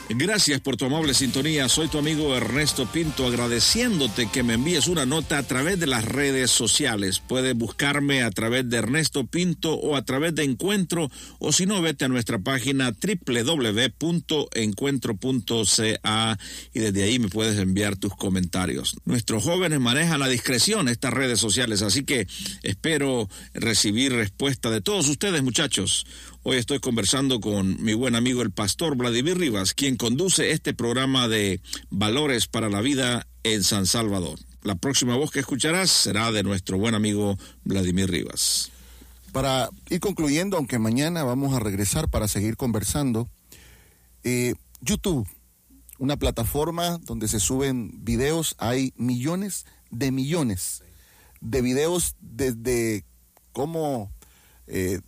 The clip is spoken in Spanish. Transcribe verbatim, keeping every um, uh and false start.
Gracias por tu amable sintonía. Soy tu amigo Ernesto Pinto, agradeciéndote que me envíes una nota a través de las redes sociales. Puedes buscarme a través de Ernesto Pinto o a través de Encuentro, o si no, vete a nuestra página doble u doble u doble u punto encuentro punto c a y desde ahí me puedes enviar tus comentarios. Nuestros jóvenes manejan a discreción estas redes sociales, así que espero recibir respuesta de todos ustedes, muchachos. Hoy estoy conversando con mi buen amigo el pastor Vladimir Rivas, quien conduce este programa de Valores para la Vida en San Salvador. La próxima voz que escucharás será de nuestro buen amigo Vladimir Rivas. Para ir concluyendo, aunque mañana vamos a regresar para seguir conversando, eh, YouTube, una plataforma donde se suben videos, hay millones de millones de videos desde cómo... Eh,